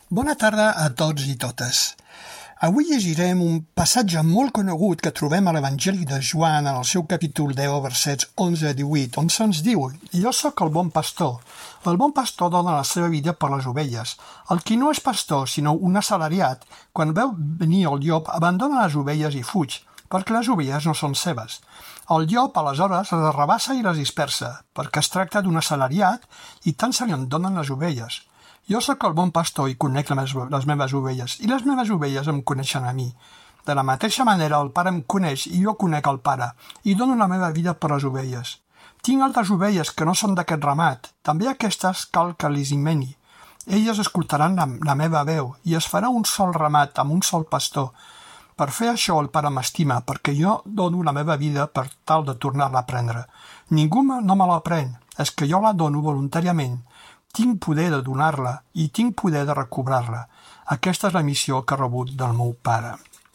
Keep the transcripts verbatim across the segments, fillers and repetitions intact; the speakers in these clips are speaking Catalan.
Bona tarda a tots i totes. Avui llegirem un passatge molt conegut que trobem a l'Evangeli de Joan en el seu capítol deu, versets onze a divuit, on se'ns diu: «Jo sóc el bon pastor. El bon pastor dona la seva vida per les ovelles. El qui no és pastor, sinó un assalariat, quan veu venir el llop, abandona les ovelles i fuig, perquè les ovelles no són seves. El llop, aleshores, les arrabassa i les dispersa, perquè es tracta d'un assalariat i tant se li en donen les ovelles. Jo sóc el bon pastor i conec les meves ovelles, i les meves ovelles em coneixen a mi. De la mateixa manera el pare em coneix i jo conec el pare, i dono la meva vida per les ovelles. Tinc altres ovelles que no són d'aquest ramat, també aquestes cal que les hi meni. Elles escoltaran la, la meva veu, i es farà un sol ramat amb un sol pastor. Per fer això el pare m'estima, perquè jo dono la meva vida per tal de tornar-la a prendre. Ningú no me la pren, és que jo la dono voluntàriament. Tinc poder de donar-la i tinc poder de recobrar-la. Aquesta és la missió que he rebut del meu pare».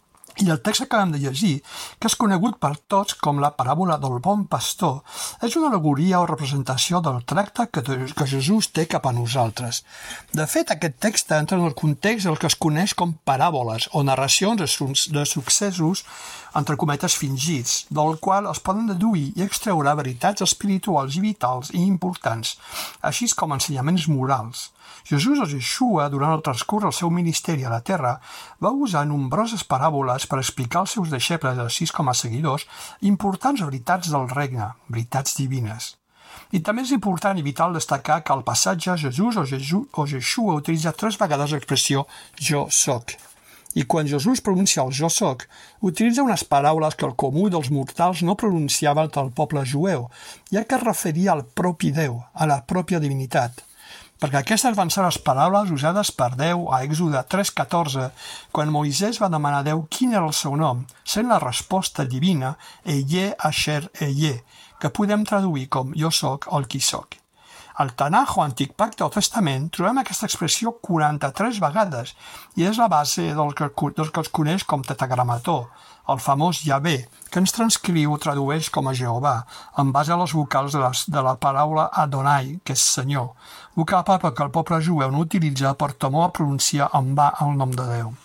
I el text que acabem de llegir, que és conegut per tots com la paràbola del bon pastor, és una al·legoria o representació del tracte que, que Jesús té cap a nosaltres. De fet, aquest text entra en el context del que es coneix com paràboles o narracions de, de successos, entre cometes, fingits, del qual es poden deduir i extreure veritats espirituals i vitals i importants, així com ensenyaments morals. Jesús o Yeshua, durant el transcurs del seu ministeri a la terra, va usar nombroses paràboles per explicar als seus deixebles, així com a seguidors, importants veritats del regne, veritats divines. I també és important i vital destacar que al passatge Jesús o, Jesús, o Yeshua utilitza tres vegades l'expressió «jo soc». I quan Jesús pronuncia el «jo soc», utilitza unes paraules que el comú dels mortals no pronunciava entre el poble jueu, ja que es referia al propi Déu, a la pròpia divinitat. Perquè aquestes van ser les paraules usades per Déu a Èxode tres catorze, quan Moisès va demanar a Déu quin era el seu nom, sent la resposta divina «Ehyeh asher ehyeh», que podem traduir com «jo soc el qui soc». Al Tanakh o Antic Pacte o Testament trobem aquesta expressió quaranta-tres vegades i és la base del que, del que es coneix com tetragramató, el famós Yahvé, que ens transcriu o tradueix com a Jehovà, en base a les vocals de, les, de la paraula Adonai, que és Senyor, vocal que el poble jueu no utilitza per temor a pronunciar en va el nom de Déu.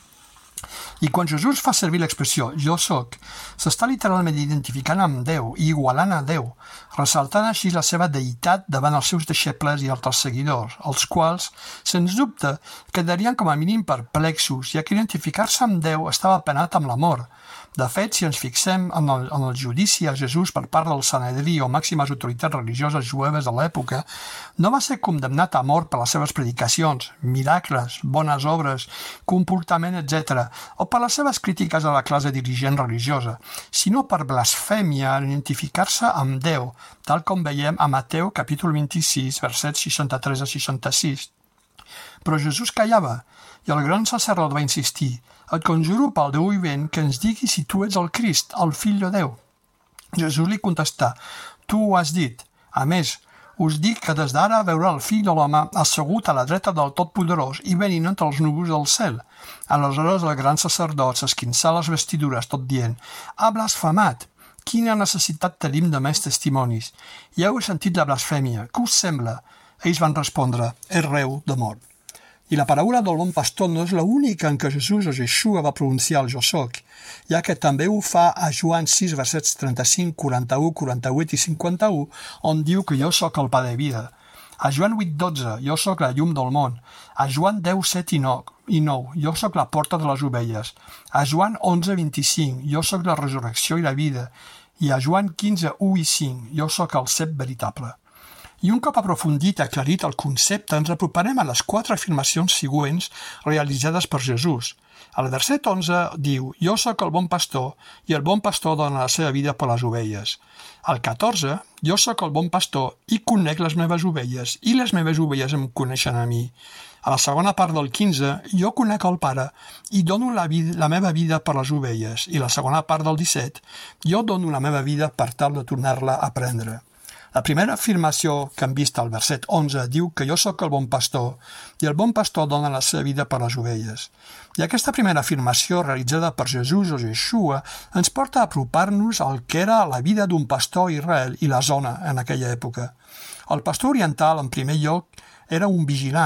I quan Jesús fa servir l'expressió «jo soc», s'està literalment identificant amb Déu i igualant a Déu, ressaltant així la seva deïtat davant els seus deixebles i altres seguidors, els quals, sens dubte, quedarien com a mínim perplexos, ja que identificar-se amb Déu estava penat amb la mort. De fet, si ens fixem en el, en el judici a Jesús per part del Sanedrí o màximes autoritats religioses jueves de l'època, no va ser condemnat a mort per les seves predicacions, miracles, bones obres, comportament, etcètera, o per les seves crítiques a la classe dirigent religiosa, sinó per blasfèmia en identificar-se amb Déu, tal com veiem a Mateu capítol vint-i-sis, versets seixanta-tres a seixanta-sis. Però Jesús callava, i el gran sacerdot va insistir: «Et conjuro pel Déu vivent que ens digui si tu ets el Crist, el fill de Déu». Jesús li contestà: «Tu ho has dit. A més, us dic que des d'ara veurà el fill de l'home assegut a la dreta del Totpoderós i venint entre els núvols del cel». Aleshores el gran sacerdot s'esquinçà les vestidures tot dient: «Ha blasfemat! Quina necessitat tenim de més testimonis? Ja heu sentit la blasfèmia. Què us sembla?» Ells van respondre: «És reu de mort». I la paraula del bon pastor no és l'única en què Jesús o Yeshua va pronunciar el «jo soc», ja que també ho fa a Joan sis, versets trenta-cinc, quaranta-u, quaranta-vuit i cinquanta-u, on diu que jo soc el pa de vida. A Joan vuit, dotze, jo soc la llum del món. A Joan deu, set i nou, jo soc la porta de les ovelles. A Joan onze, vint-i-cinc, jo soc la resurrecció i la vida. I a Joan quinze, u i cinc, jo soc el cep veritable. I un cop aprofundit i aclarit el concepte, ens aproparem a les quatre afirmacions següents realitzades per Jesús. Al verset onze diu: «Jo sóc el bon pastor, i el bon pastor dona la seva vida per les ovelles». Al catorze, «Jo sóc el bon pastor i conec les meves ovelles, i les meves ovelles em coneixen a mi». A la segona part del quinze, «Jo conec el Pare i dono la, vida, la meva vida per les ovelles». I la segona part del disset, «Jo dono la meva vida per tal de tornar-la a prendre». La primera afirmació que hem vist al verset onze diu que jo sóc el bon pastor i el bon pastor dona la seva vida per les ovelles. I aquesta primera afirmació realitzada per Jesús o Yeshua ens porta a apropar-nos al que era la vida d'un pastor a Israel i la zona en aquella època. El pastor oriental, en primer lloc, era un vigilant,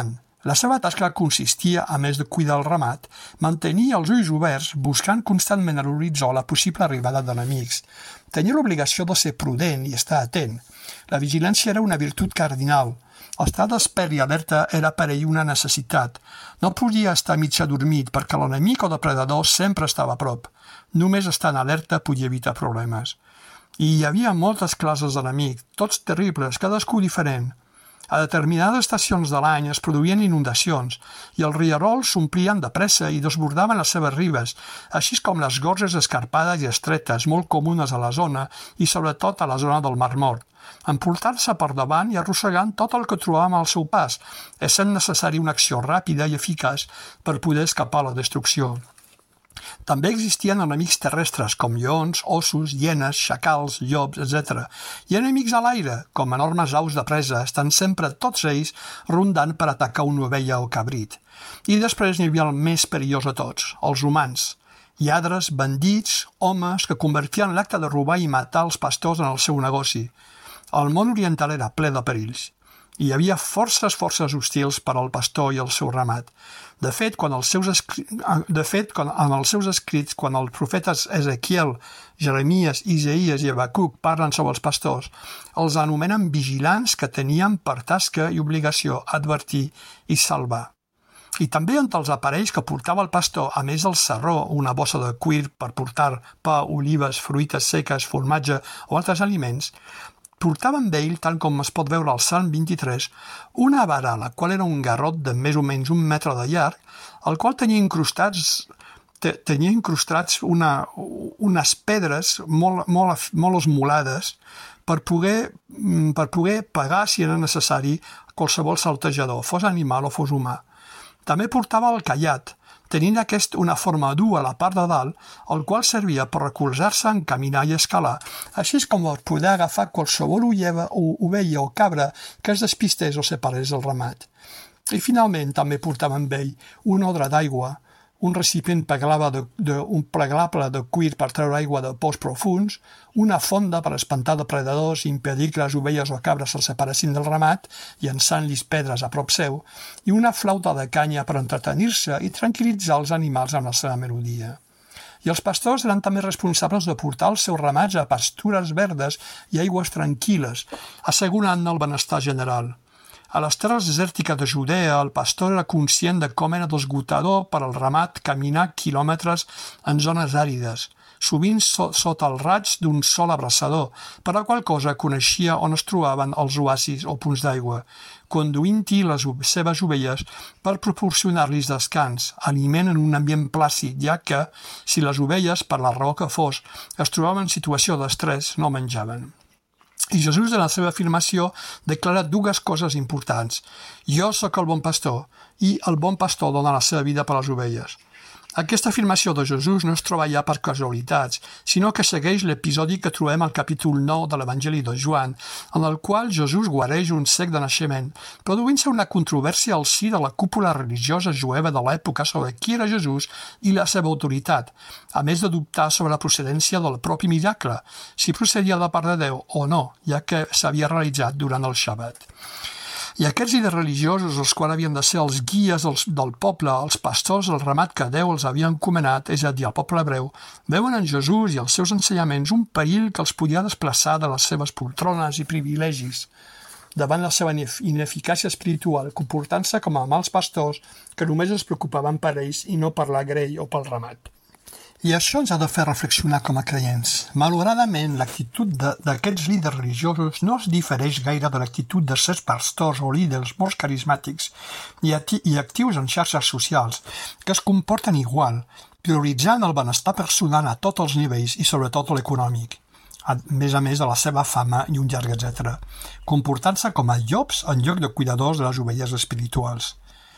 La seva tasca consistia, a més de cuidar el ramat, mantenir els ulls oberts buscant constantment a l'horitzó la possible arribada d'enemics. Tenia l'obligació de ser prudent i estar atent. La vigilància era una virtut cardinal. Estar despert i alerta era per ell una necessitat. No podia estar mig adormit perquè l'enemic o depredador sempre estava a prop. Només estar en alerta podia evitar problemes. I hi havia moltes classes d'enemic, tots terribles, cadascú diferent. A determinades estacions de l'any es produïen inundacions i els rierols s'omplien de pressa i desbordaven les seves ribes, així com les gorges escarpades i estretes, molt comunes a la zona i sobretot a la zona del Mar Mort, emportant-se per davant i arrossegant tot el que trobàvem al seu pas, essent necessari una acció ràpida i eficaç per poder escapar a la destrucció. També existien enemics terrestres com lleons, ossos, hienes, xacals, llops, etcètera, i enemics a l'aire, com enormes aus de presa, estan sempre tots ells rondant per atacar una ovella o cabrit. I després n'hi havia el més perillós de tots, els humans, lladres, bandits, homes que convertien l'acte de robar i matar els pastors en el seu negoci. El món oriental era ple de perills. Hi havia forces forces hostils per al pastor i el seu ramat. De fet, quan els seus escri... de fet quan, en els seus escrits, quan els profetes Ezequiel, Jeremies, Isaïes i Habacuc parlen sobre els pastors, els anomenen vigilants que tenien per tasca i obligació advertir i salvar. I també entre els aparells que portava el pastor, a més del sarró, una bossa de cuir per portar pa, olives, fruites seques, formatge o altres aliments, portava amb ell, tal com es pot veure al Salm vint-i-tres, una vara, la qual era un garrot de més o menys un metre de llarg, el qual tenia incrustats, te, tenia incrustats una, unes pedres molt, molt, molt esmolades per poder, per poder pagar, si era necessari, qualsevol saltejador, fos animal o fos humà. També portava el callat, tenint aquest una forma dura a la part de dalt, el qual servia per recolzar-se en caminar i escalar, així com per poder agafar qualsevol ulleva o ovella o cabra que es despistés o separés del ramat. I finalment també portava amb ell un odre d'aigua, un recipient plegable de, de, un plegable de cuir per treure aigua de pous profuns, una fonda per espantar depredadors i impedir que les ovelles o cabres se'ls separessin del ramat, llançant-los pedres a prop seu, i una flauta de canya per entretenir-se i tranquil·litzar els animals amb la seva melodia. I els pastors eren també responsables de portar els seus ramats a pastures verdes i aigües tranquil·les, assegurant el benestar general. A les terres desèrtiques de Judea, el pastor era conscient de com era desgotador per al ramat caminar quilòmetres en zones àrides, sovint so sota el raig d'un sol abraçador, per la qual cosa coneixia on es trobaven els oasis o punts d'aigua, conduint-hi les seves ovelles per proporcionar-los descans, aliment en un ambient plàcid, ja que, si les ovelles, per la raó que fos, es trobaven en situació d'estrès, no menjaven. I Jesús, en la seva afirmació, declara dues coses importants. Jo sóc el bon pastor, i el bon pastor dona la seva vida per les ovelles. Aquesta afirmació de Jesús no es troba ja per casualitats, sinó que segueix l'episodi que trobem al capítol nou de l'Evangeli de Joan, en el qual Jesús guareix un cec de naixement, produint-se una controvèrsia al si de la cúpula religiosa jueva de l'època sobre qui era Jesús i la seva autoritat, a més de dubtar sobre la procedència del propi miracle, si procedia de part de Déu o no, ja que s'havia realitzat durant el Xabat. I aquests líders religiosos, els quals havien de ser els guies dels, del poble, els pastors, el ramat que Déu els havia encomanat, és a dir, el poble hebreu, veuen en Jesús i els seus ensenyaments un perill que els podia desplaçar de les seves poltrones i privilegis davant la seva ineficàcia espiritual, comportant-se com a mals pastors que només es preocupaven per ells i no per la grei o pel ramat. I això ens ha de fer reflexionar com a creients. Malauradament, l'actitud d'aquests líders religiosos no es difereix gaire de l'actitud de certs pastors o líders molt carismàtics i, i actius en xarxes socials, que es comporten igual, prioritzant el benestar personal a tots els nivells i sobretot l'econòmic, a més a més de la seva fama i un llarg etcètera, comportant-se com a llops en lloc de cuidadors de les ovelles espirituals.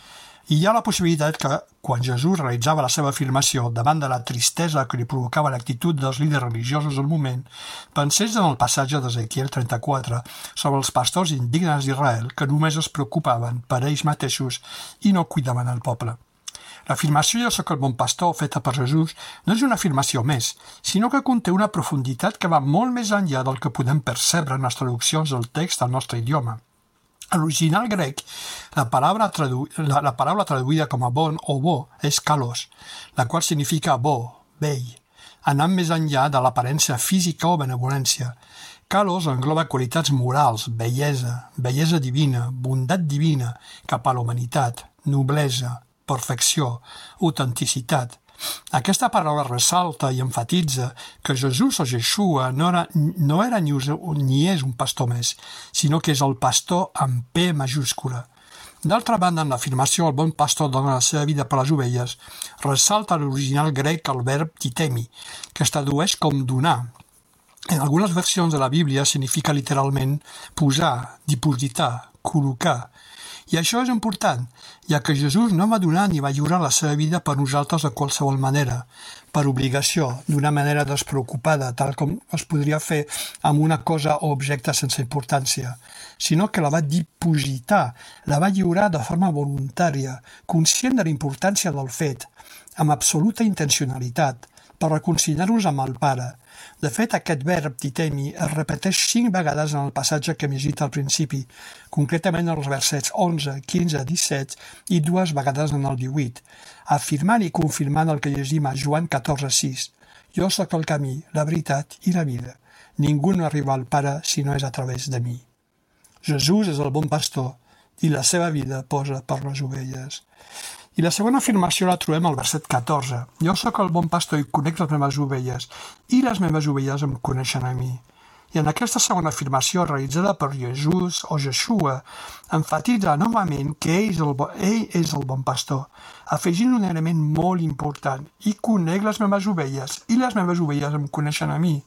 I hi ha la possibilitat que, quan Jesús realitzava la seva afirmació davant de la tristesa que li provocava l'actitud dels líders religiosos del moment, pensés en el passatge d'Ezequiel trenta-quatre sobre els pastors indignes d'Israel que només es preocupaven per ells mateixos i no cuidaven el poble. L'afirmació «Jo soc el bon pastor» feta per Jesús no és una afirmació més, sinó que conté una profunditat que va molt més enllà del que podem percebre en les traduccions del text al nostre idioma. A l'original grec, la paraula, tradu la, la paraula traduïda com a bon o bo és kalos, la qual significa bo, bell, anant més enllà de l'aparença física o benevolència. Kalos engloba qualitats morals, bellesa, bellesa divina, bondat divina cap a la humanitat, noblesa, perfecció, autenticitat. Aquesta paraula ressalta i enfatitza que Jesús o Yeshua no era, no era ni, ni és un pastor més, sinó que és el pastor amb P majúscula. D'altra banda, en l'afirmació el bon pastor dona la seva vida per les ovelles, ressalta l'original grec el verb titemi, que es tradueix com donar. En algunes versions de la Bíblia significa literalment posar, dipositar, col·locar. I això és important, ja que Jesús no va donar ni va lliurar la seva vida per nosaltres de qualsevol manera, per obligació, d'una manera despreocupada, tal com es podria fer amb una cosa o objecte sense importància, sinó que la va dipositar, la va lliurar de forma voluntària, conscient de la importància del fet, amb absoluta intencionalitat, per reconciliar-nos amb el Pare. De fet, aquest verb titemi es repeteix cinc vegades en el passatge que hem llegit al principi, concretament en els versets onze, quinze, disset i dues vegades en el divuit, afirmant i confirmant el que llegim a Joan catorze sis. Jo sóc el camí, la veritat i la vida. Ningú no arriba al Pare si no és a través de mi. Jesús és el bon pastor i la seva vida posa per les ovelles. I la segona afirmació la trobem al verset catorze. Jo sóc el bon pastor i conec les meves ovelles, i les meves ovelles em coneixen a mi. I en aquesta segona afirmació, realitzada per Jesús o Yeshua, enfatitza novament que ell és, el bo, ell és el bon pastor, afegint un element molt important: i conec les meves ovelles, i les meves ovelles em coneixen a mi.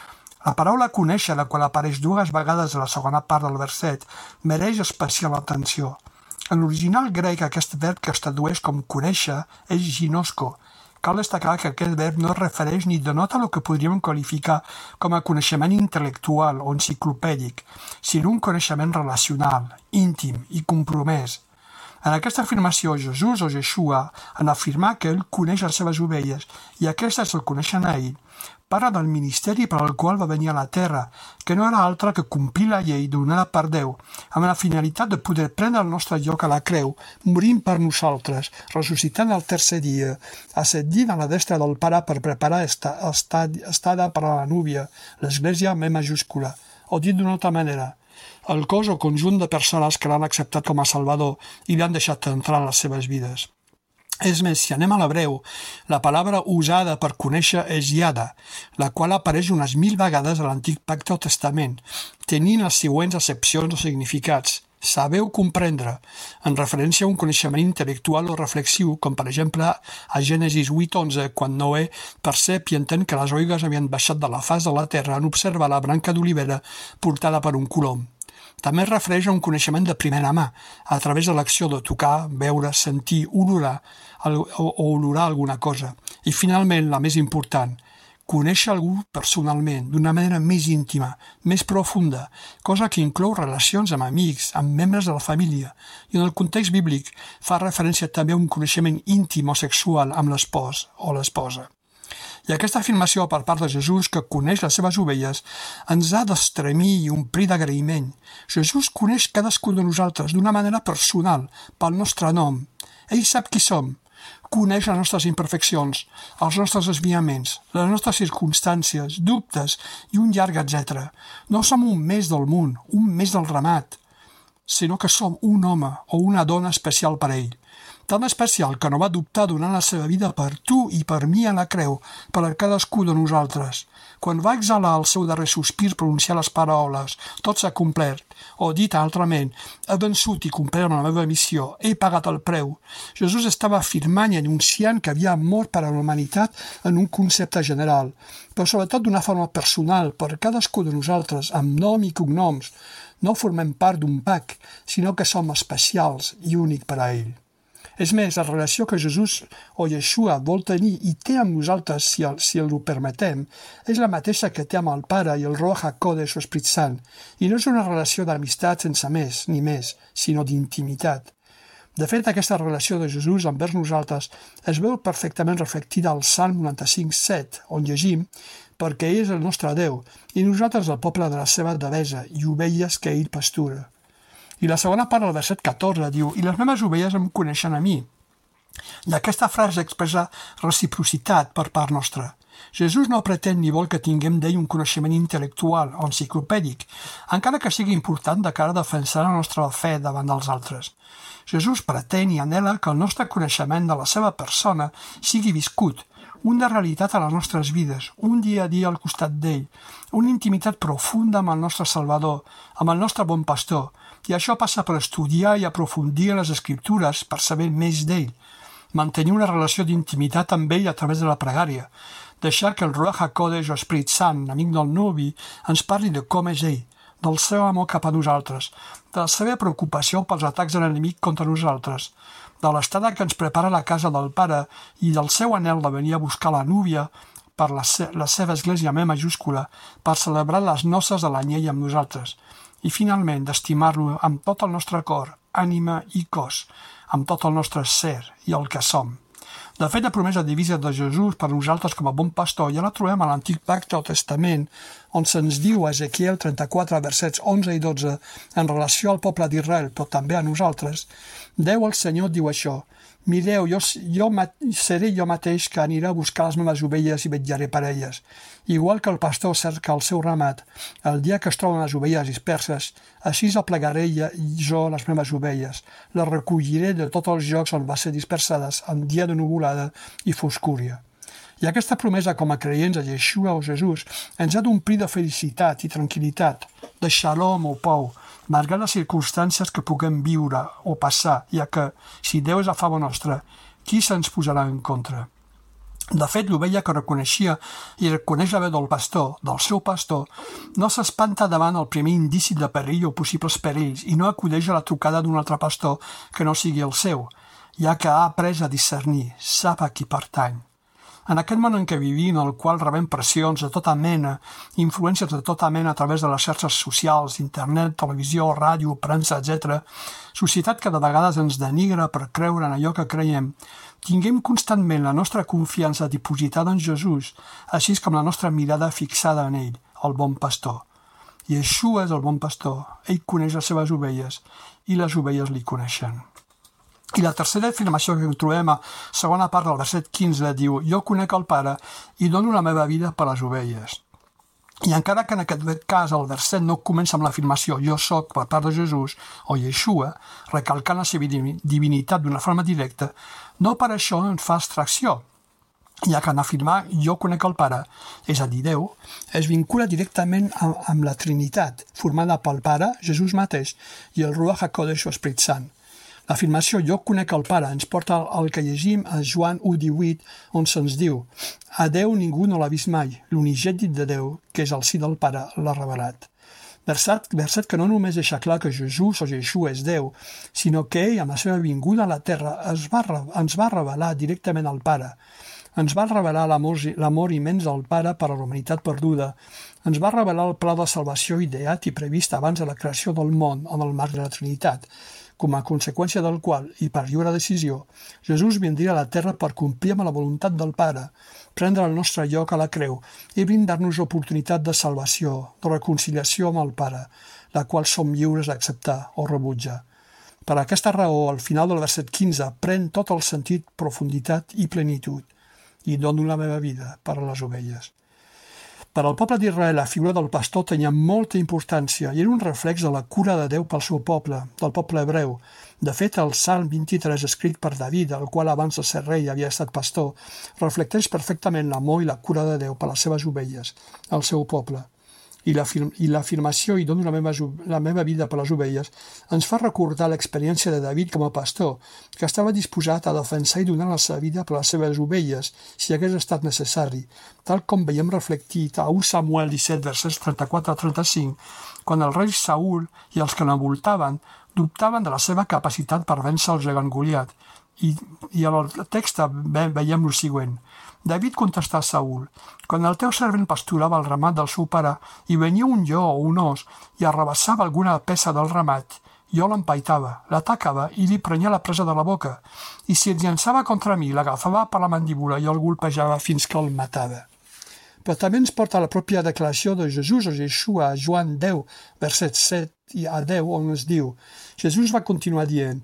La paraula conèixer, la qual apareix dues vegades a la segona part del verset, mereix especial atenció. En l'original grec, aquest verb que es tradueix com conèixer és ginosco. Cal destacar que aquest verb no es refereix ni denota el que podríem qualificar com a coneixement intel·lectual o enciclopèdic, sinó un coneixement relacional, íntim i compromès. En aquesta afirmació, Jesús o Yeshua, en afirmar que ell coneix les seves ovelles i aquestes el coneixen a ell, parla del ministeri per al qual va venir a la terra, que no era altre que complir la llei donada per Déu, amb la finalitat de poder prendre el nostre lloc a la creu, morint per nosaltres, ressuscitant el tercer dia, ascendint a la destra del Pare per preparar esta, esta, estada per a la núvia, l'església amb E majúscula, o dit d'una altra manera, el cos o conjunt de persones que l'han acceptat com a Salvador i l'han deixat entrar a les seves vides. És més, si anem a l'hebreu, la paraula usada per conèixer és yada, la qual apareix unes mil vegades a l'Antic Pacte o Testament, tenint les següents accepcions o significats. Sabeu comprendre, en referència a un coneixement intel·lectual o reflexiu, com per exemple a Gènesis vuit onze, quan Noé percep i entén que les oigues havien baixat de la faç de la terra en observar la branca d'olivera portada per un colom. També es refereix a un coneixement de primera mà, a través de l'acció de tocar, veure, sentir, olorar o olorar alguna cosa. I finalment, la més important, conèixer algú personalment, d'una manera més íntima, més profunda, cosa que inclou relacions amb amics, amb membres de la família, i en el context bíblic fa referència també a un coneixement íntim o sexual amb l'espòs o l'esposa. I aquesta afirmació per part de Jesús, que coneix les seves ovelles, ens ha d'estremir i omplir d'agraïment. Jesús coneix cadascun de nosaltres d'una manera personal, pel nostre nom. Ell sap qui som, coneix les nostres imperfeccions, els nostres desviaments, les nostres circumstàncies, dubtes i un llarg etcètera. No som un més del món, un més del ramat, sinó que som un home o una dona especial per a ell. Tan especial que no va dubtar donant la seva vida per tu i per mi a la creu, per a cadascú de nosaltres. Quan va exhalar el seu darrer sospir pronunciar les paraules, tot s'ha complert, o dit altrament, he vençut i complert la meva missió, he pagat el preu. Jesús estava afirmant i anunciant que havia mort per a la humanitat en un concepte general, però sobretot d'una forma personal, per cadascú de nosaltres, amb nom i cognoms. No formem part d'un pack, sinó que som especials i únic per a ell. És més, la relació que Jesús o Yeshua vol tenir i té amb nosaltres, si el, si el ho permetem, és la mateixa que té amb el Pare i el Ruach HaKodesh o Esperit Sant, i no és una relació d'amistat sense més ni més, sinó d'intimitat. De fet, aquesta relació de Jesús envers nosaltres es veu perfectament reflectida al Salm noranta-cinc set, on llegim perquè ell és el nostre Déu i nosaltres el poble de la seva devesa i ovelles que ell pastura. I la segona part del verset catorze diu: i les meves ovelles em coneixen a mi. I aquesta frase expressa reciprocitat per part nostra. Jesús no pretén ni vol que tinguem d'ell un coneixement intel·lectual o enciclopèdic, encara que sigui important de cara a defensar la nostra fe davant dels altres. Jesús pretén i anhela que el nostre coneixement de la seva persona sigui viscut, una realitat a les nostres vides, un dia a dia al costat d'ell, una intimitat profunda amb el nostre Salvador, amb el nostre bon pastor, i això passa per estudiar i aprofundir en les Escriptures per saber més d'ell, mantenir una relació d'intimitat amb ell a través de la pregària, deixar que el Ruach HaKodesh o Esperit Sant, amic del nuvi, ens parli de com és ell, del seu amor cap a nosaltres, de la seva preocupació pels atacs de l'enemic contra nosaltres, de l'estada que ens prepara la casa del Pare i del seu anhel de venir a buscar la núvia per la, se la seva església amb E majúscula per celebrar les noces de l'anyell amb nosaltres i finalment d'estimar-lo amb tot el nostre cor, ànima i cos, amb tot el nostre ser i el que som. De fet, la promesa divisa de Jesús per nosaltres com a bon pastor ja la trobem a l'Antic Pacte o Testament, on se'ns diu a Ezequiel trenta-quatre, versets onze i dotze, en relació al poble d'Israel, però també a nosaltres. Déu el Senyor diu això: mireu, jo, jo seré jo mateix que aniré a buscar les meves ovelles i vetllaré per elles. Igual que el pastor cerca el seu ramat, el dia que es troben les ovelles disperses, així aplegaré jo les meves ovelles, les recolliré de tots els llocs on va ser dispersades en dia de nuvolada i foscúria. I aquesta promesa com a creients a Yeshua o Jesús ens ha d'omplir de felicitat i tranquil·litat, de shalom o pau, malgrat les circumstàncies que puguem viure o passar, ja que, si Déu és a favor nostre, qui se'ns posarà en contra? De fet, l'ovella que reconeixia i reconeix la veu del pastor, del seu pastor, no s'espanta davant el primer indici de perill o possibles perills i no acudeix a la trucada d'un altre pastor que no sigui el seu, ja que ha après a discernir, sap a qui pertany. En aquest món en què vivim, en el qual rebem pressions de tota mena, influències de tota mena a través de les xarxes socials, internet, televisió, ràdio, premsa, etcètera, societat que de vegades ens denigra per creure en allò que creiem, tinguem constantment la nostra confiança dipositada en Jesús, així com la nostra mirada fixada en ell, el bon pastor. Yeshua és el bon pastor, ell coneix les seves ovelles i les ovelles li coneixen. I la tercera afirmació que trobem a segona part del verset quinze diu: jo conec el Pare i dono la meva vida per les ovelles. I encara que en aquest cas el verset no comença amb l'afirmació jo soc per part de Jesús o Yeshua, recalcant la seva divinitat d'una forma directa, no per això en fa abstracció, ja que en afirmar jo conec el Pare, és a dir, Déu, es vincula directament amb, amb la Trinitat, formada pel Pare, Jesús mateix, i el Ruach HaKodesh o Esperit Sant. L'afirmació jo conec el Pare ens porta al que llegim a Joan u divuit, on se'ns diu: a Déu ningú no l'ha vist mai, l'unigènit de Déu, que és el sí del Pare, l'ha revelat. Verset, verset que no només deixa clar que Jesús o Yeshua és Déu, sinó que ell, amb la seva vinguda a la terra, es va, ens va revelar directament al Pare. Ens va revelar l'amor immens del Pare per a la humanitat perduda. Ens va revelar el pla de salvació ideat i previst abans de la creació del món en el marc de la Trinitat, com a conseqüència del qual, i per lliure decisió, Jesús vindria a la terra per complir amb la voluntat del Pare, prendre el nostre lloc a la creu i brindar-nos l'oportunitat de salvació, de reconciliació amb el Pare, la qual som lliures d'acceptar o rebutjar. Per aquesta raó, al final del verset quinze, pren tot el sentit, profunditat i plenitud, i dono la meva vida per a les ovelles. Per al poble d'Israel, la figura del pastor tenia molta importància i era un reflex de la cura de Déu pel seu poble, del poble hebreu. De fet, el Salm vint-i-tres, escrit per David, el qual abans de ser rei havia estat pastor, reflecteix perfectament l'amor i la cura de Déu per les seves ovelles, el seu poble. I l'afirmació i dono la meva, la meva vida per les ovelles ens fa recordar l'experiència de David com a pastor, que estava disposat a defensar i donar la seva vida per les seves ovelles, si hagués estat necessari, tal com veiem reflectit a u Samuel disset, versets trenta-quatre a trenta-cinc, quan el rei Saül i els que l'envoltaven dubtaven de la seva capacitat per vèncer el gegant Goliat. I, i al text veiem el següent. David contestà a Saül: quan el teu servent pasturava el ramat del seu pare i venia un lleó o un os i arrabassava alguna peça del ramat, jo l'empaitava, l'atacava i li prenia la presa de la boca, i si es llançava contra mi, l'agafava per la mandíbula i el golpejava fins que el matava. Però també ens porta la pròpia declaració de Jesús o Yeshua a Joan deu, verset set, a deu, on es diu: Jesús va continuar dient: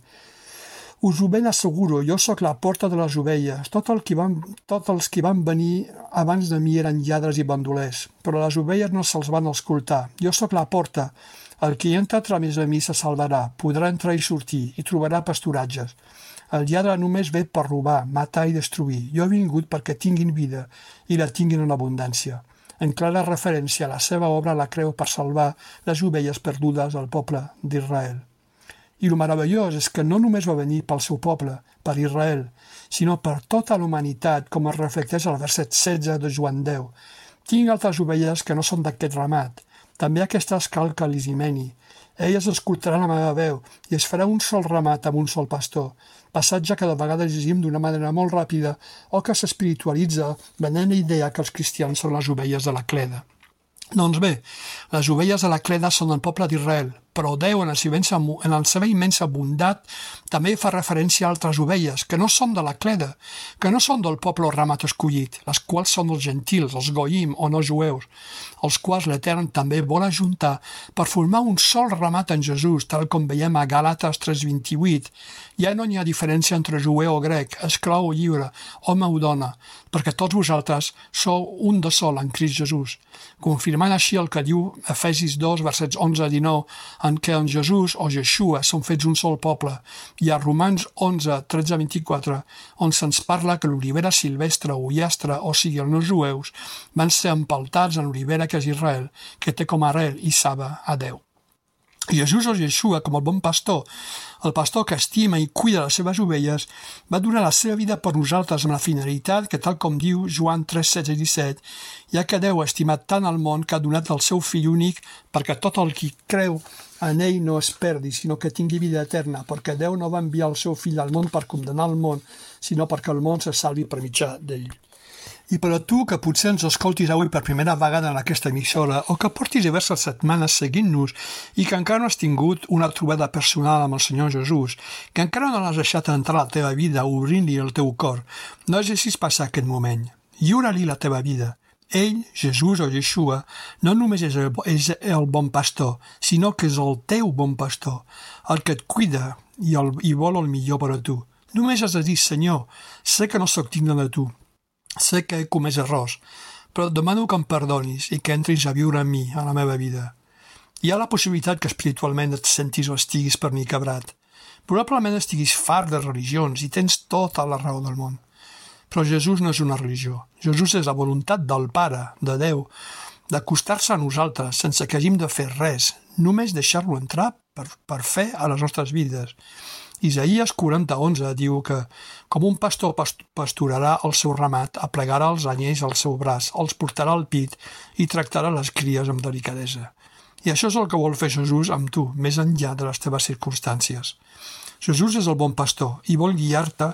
us ho ben asseguro, jo sóc la porta de les ovelles. Tot el que van, tots els que van venir abans de mi eren lladres i bandolers, però les ovelles no se'ls van escoltar. Jo sóc la porta. El que entra a través de mi se salvarà, podrà entrar i sortir i trobarà pasturatges. El lladre només ve per robar, matar i destruir. Jo he vingut perquè tinguin vida i la tinguin en abundància. En clara referència a la seva obra a la creu per salvar les ovelles perdudes del poble d'Israel. I el meravellós és que no només va venir pel seu poble, per Israel, sinó per tota la humanitat, com es reflecteix al verset setze de Joan deu. Tinc altres ovelles que no són d'aquest ramat. També aquestes cal que les hi meni. Elles escoltaran la meva veu i es farà un sol ramat amb un sol pastor. Passatge que de vegades llegim d'una manera molt ràpida o que s'espiritualitza venent la idea que els cristians són les ovelles de la cleda. Doncs bé, les ovelles de la cleda són el poble d'Israel, però Déu, en la seva immensa bondat, també fa referència a altres ovelles, que no són de la cleda, que no són del poble o ramat escollit, les quals són els gentils, els goïm o no jueus, els quals l'Etern també vol ajuntar per formar un sol ramat en Jesús, tal com veiem a Gàlates tres vint-i-vuit. Ja no hi ha diferència entre jueu o grec, esclau o lliure, home o dona, perquè tots vosaltres sou un de sol en Crist Jesús, confirmant així el que diu Efesis dos, versets onze a dinou, en què en Jesús o Yeshua són fets un sol poble, i a Romans onze, tretze a vint-i-quatre, on se'ns parla que l'olivera silvestre o ullastre, o sigui els no jueus, van ser empaltats en l'olivera que és Israel, que té com a arrel i saba a Déu. Jesús o Yeshua, com el bon pastor, el pastor que estima i cuida les seves ovelles, va donar la seva vida per nosaltres amb la finalitat que, tal com diu Joan tres, setze i disset, ja que Déu ha estimat tant el món que ha donat el seu fill únic perquè tot el qui creu en ell no es perdi, sinó que tingui vida eterna, perquè Déu no va enviar el seu fill al món per condenar el món, sinó perquè el món se salvi per mitjà d'ell. I per a tu, que potser ens escoltis avui per primera vegada en aquesta emissora o que portis diverses setmanes seguint-nos i que encara no has tingut una trobada personal amb el Senyor Jesús, que encara no l'has deixat entrar a la teva vida obrint-li el teu cor, no es deixis passar aquest moment. Lliura-li la teva vida. Ell, Jesús o Yeshua, no només és el, és el bon pastor, sinó que és el teu bon pastor, el que et cuida i, el, i vol el millor per a tu. Només has de dir: Senyor, sé que no sóc digne de tu, sé que he comès errors, però et demano que em perdonis i que entris a viure amb mi, a la meva vida. Hi ha la possibilitat que espiritualment et sentis o estiguis per mi quebrat. Probablement estiguis fart de religions i tens tota la raó del món. Però Jesús no és una religió. Jesús és la voluntat del Pare, de Déu, d'acostar-se a nosaltres sense que hàgim de fer res, només deixar-lo entrar per, per fer a les nostres vides. Isaïes quaranta, onze diu que com un pastor pasturarà el seu ramat, aplegarà els anyells al seu braç, els portarà al pit i tractarà les cries amb delicadesa. I això és el que vol fer Jesús amb tu, més enllà de les teves circumstàncies. Jesús és el bon pastor i vol guiar-te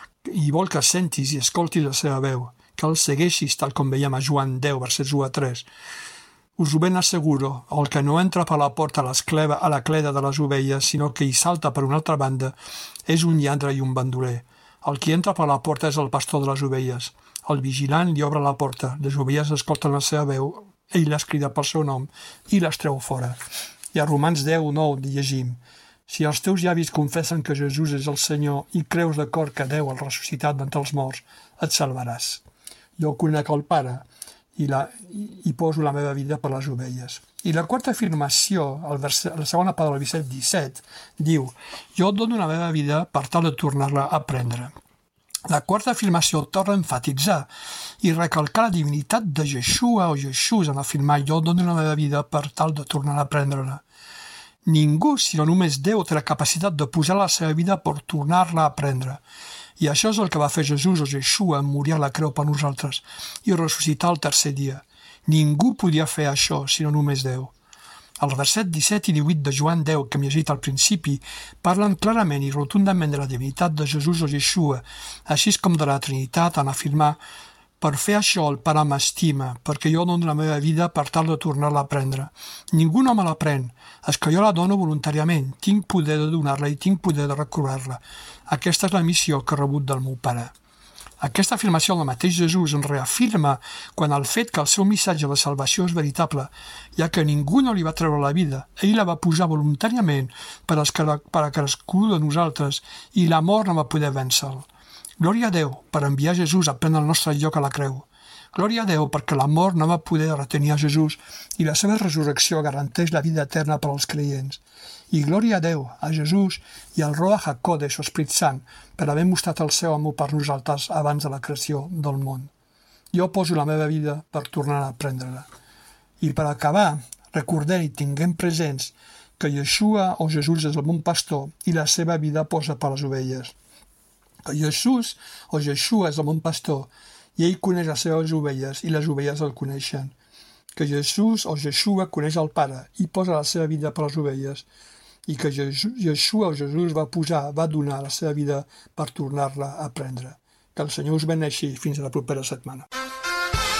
i vol que sentis i escoltis la seva veu, que el segueixis tal com veiem a Joan deu, versets u a tres. Us ho ben asseguro, el que no entra per la porta a, l'escleva, a la cleda de les ovelles, sinó que hi salta per una altra banda, és un lladre i un bandoler. El que entra per la porta és el pastor de les ovelles. El vigilant li obre la porta, les ovelles escolten la seva veu, ell les crida pel seu nom i les treu fora. I a Romans deu, nou llegim: si els teus llavis confessen que Jesús és el Senyor i creus de cor que Déu el ressuscitat d'entre els morts, et salvaràs. Jo conec el Pare i, la, i, i poso la meva vida per les ovelles. I la quarta afirmació, el verset, la segona part del verset disset, diu: jo et dono la meva vida per tal de tornar-la a prendre. La quarta afirmació torna a enfatitzar i recalcar la divinitat de Yeshua o Jesús en afirmar: jo et dono la meva vida per tal de tornar a prendre-la. Ningú, sinó només Déu, té la capacitat de posar la seva vida per tornar-la a prendre. I això és el que va fer Jesús o Yeshua en morir a la creu per nosaltres i ressuscitar el tercer dia. Ningú podia fer això, sinó només Déu. Els versets disset i divuit de Joan deu, que hem llegit al principi, parlen clarament i rotundament de la divinitat de Jesús o Yeshua, així com de la Trinitat en afirmar: per fer això el Pare m'estima, perquè jo dono la meva vida per tal de tornar-la a prendre. Ningú no me la pren, és que jo la dono voluntàriament, tinc poder de donar-la i tinc poder de recobrar-la. Aquesta és la missió que he rebut del meu Pare. Aquesta afirmació del mateix Jesús en reafirma quan el fet que el seu missatge de salvació és veritable, ja que ningú no li va treure la vida, ell la va posar voluntàriament per a cadascú de nosaltres i la mort no va poder vèncer-lo. Glòria a Déu per enviar Jesús a prendre el nostre lloc a la creu. Glòria a Déu perquè la mort no va poder retenir a Jesús i la seva resurrecció garanteix la vida eterna per als creients. I glòria a Déu, a Jesús i al Ruach HaKodesh, o Esperit Sant, per haver mostrat el seu amor per nosaltres abans de la creació del món. Jo poso la meva vida per tornar a prendre-la. I per acabar, recordem i tinguem presents que Yeshua o Jesús és el bon pastor i la seva vida posa per les ovelles. Que Jesús o Yeshua és el bon pastor i ell coneix les seves ovelles i les ovelles el coneixen. Que Jesús o Yeshua coneix el Pare i posa la seva vida per les ovelles i que Yeshua o Jesús va posar, va donar la seva vida per tornar-la a prendre. Que el Senyor us beneixi fins a la propera setmana.